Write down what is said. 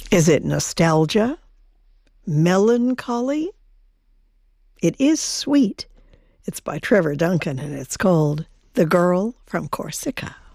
Is it nostalgia? Melancholy? It is sweet. It's by Trevor Duncan and it's called The Girl from Corsica.